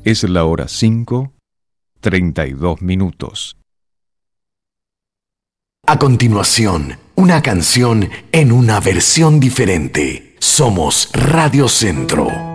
Es la hora 5:32. A continuación, una canción en una versión diferente. Somos Radio Centro.